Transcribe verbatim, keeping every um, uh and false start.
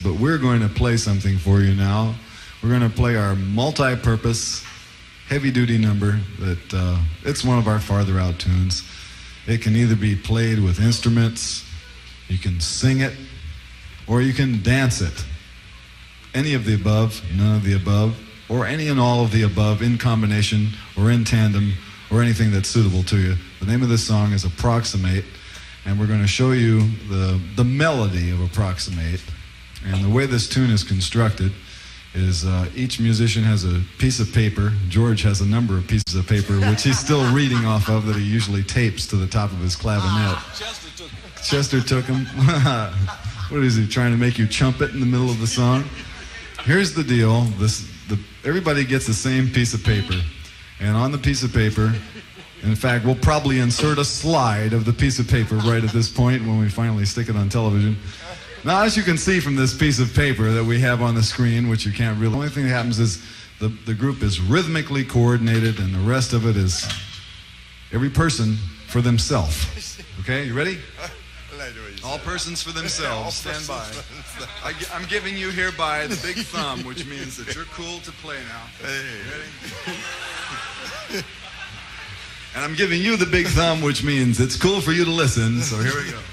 But we're going to play something for you now. We're going to play our multi-purpose, heavy-duty number that uh, it's one of our farther out tunes. It can either be played with instruments, you can sing it, or you can dance it. Any of the above, none of the above, or any and all of the above in combination or in tandem or anything that's suitable to you. The name of this song is Approximate, and we're going to show you the, the melody of Approximate. And the way this tune is constructed is uh, each musician has a piece of paper. George has a number of pieces of paper, which he's still reading off of, that he usually tapes to the top of his clavinet. Chester took him. Chester took him. What is he, trying to make you trumpet in the middle of the song? Here's the deal. This, the, everybody gets the same piece of paper. And on the piece of paper, in fact, we'll probably insert a slide of the piece of paper right at this point when we finally stick it on television. Now, as you can see from this piece of paper that we have on the screen, which you can't really, the only thing that happens is the, the group is rhythmically coordinated, and the rest of it is every person for themselves. Okay, you ready? All persons for themselves. Stand by. I, I'm giving you hereby the big thumb, which means that you're cool to play now. Ready? And I'm giving you the big thumb, which means it's cool for you to listen. So here we go.